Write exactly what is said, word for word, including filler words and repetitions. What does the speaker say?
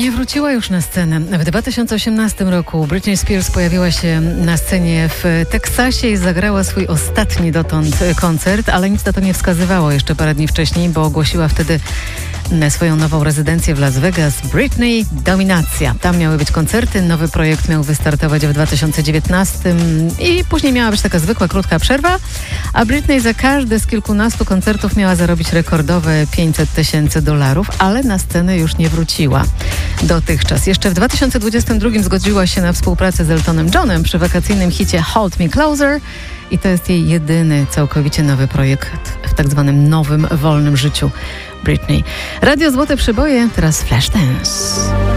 Nie wróciła już na scenę. W dwa tysiące osiemnastym roku Britney Spears pojawiła się na scenie w Teksasie i zagrała swój ostatni dotąd koncert, ale nic na to nie wskazywało jeszcze parę dni wcześniej, bo ogłosiła wtedy swoją nową rezydencję w Las Vegas. Britney Dominacja. Tam miały być koncerty, nowy projekt miał wystartować w dwa tysiące dziewiętnastym i później miała być taka zwykła, krótka przerwa, a Britney za każde z kilkunastu koncertów miała zarobić rekordowe pięćset tysięcy dolarów, ale na scenę już nie wróciła dotychczas. Jeszcze w dwa tysiące dwudziestym drugim zgodziła się na współpracę z Eltonem Johnem przy wakacyjnym hicie Hold Me Closer i to jest jej jedyny całkowicie nowy projekt w tak zwanym nowym, wolnym życiu Britney. Radio Złote Przyboje, teraz Flashdance.